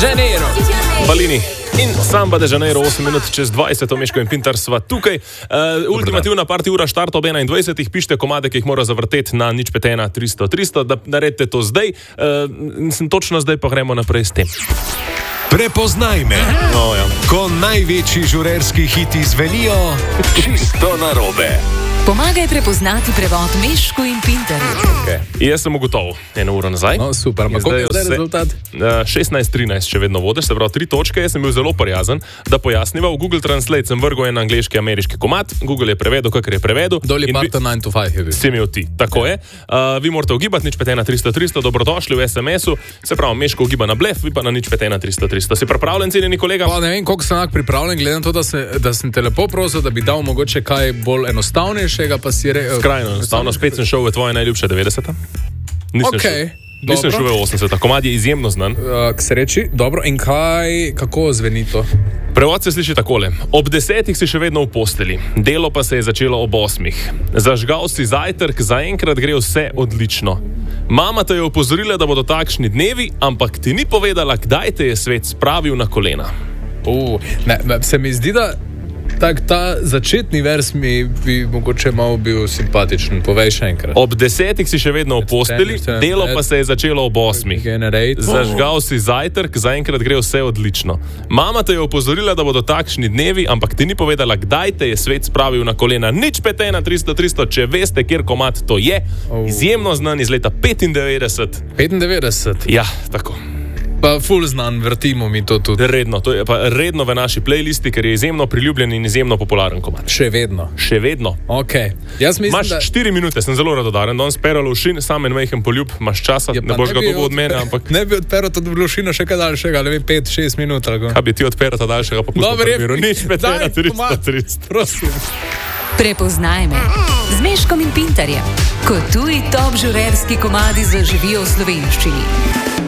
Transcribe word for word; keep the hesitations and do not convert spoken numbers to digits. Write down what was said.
Janeiro. Balini. In Samba de Janeiro, osem minut čez dvajset, Meško in Pintar sva tukaj. Uh, ultimativna party ura štarta ob enaindvajsetih, pišite komade, ki jih mora zavrteti na nič pet ena tristo tristo, da naredite to zdaj. Uh, sem točno zdaj, pa gremo naprej s tem. Prepoznaj me. No, ja. Ko največji žurerski hiti zvenijo, čisto narobe. Pomagaj prepoznati prevod Meško in Pintarju. Okay. Jaz sem ugotovil eno uro nazaj. No, super, ma koliko je zdaj rezultat? Uh, šestnajst trinajst, če vedno vodiš, se pravi tri točke. Jaz sem bil zelo prijazen, da pojasniva. V Google Translate sem vrgel en angleški, ameriški komad. Google je prevedel, kakor je prevedel. Dolje parta nine to five je bil. Si imel ti, tako je. Uh, vi morate ugibati nič pet ena tristo tristo, dobrodošli v es em esu. Se pravi, Meško ugiba na blef, vi pa na nič pet ena tristo tristo. Si pripravljen, cenjeni kolega? Pa ne vem, koliko sem pripravljen, glede na to, da, se, da sem te lepo prosil, da bi dal mogoče kaj bolj enostavnejšega, pa si re... Skrajno enostavno, spet sem šel v tvoje najljubše devetdeseta. Nisem okay, šel, nisem šel v osemdeseta. Komad je izjemno znan. Uh, k sreči, dobro. In kaj, kako zveni to? Prevod se sliši takole. Ob desetih si še vedno v posteli. Delo pa se je začelo ob osmih. Zažgal si zajtrk, zaenkrat gre vse odlično. Mama te je opozorila, da bodo takšni dnevi, ampak ti ni povedala, kdaj te je svet spravil na kolena. Uh, ne, se mi zdi, da tak, ta začetni vers mi bi mogoče malo bil simpatičen. Povej še enkrat. Ob desetih si še vedno v posteli, delo pa se je začelo ob osmih. Zažgal si zajtrk, zaenkrat gre vse odlično. Mama te je opozorila, da bodo takšni dnevi, ampak ti ni povedala, kdaj te je svet spravil na kolena. Nič pet ena tristo tristo, če veste, kjer komad to je. Izjemno znan iz leta petindevetdeset. petindevetdeset? Ja, tako. Pa ful znan, vrtimo mi to tudi. Redno, to je pa redno v naši playlisti, ker je izjemno priljubljen in izjemno popularen komad. Še vedno. Še vedno. Okay. Jaz mislim, Maš da... štiri minute, sem zelo radodaren, danes Pero Lovšin, sam en majhen poljub, imaš časa, ja, ne boš ga dobil od mene, ampak... Ne bi odperal to Lovšina še kaj daljšega, ali pet šest minut. Ali kaj bi ti odperal ta daljšega, pa pustil v miru. Nič pet ena tristo tristo. Prosim. Prepoznaj me z Meškom in Pintarjem, ko tuji top žurerski komadi zaživijo v slovenščini.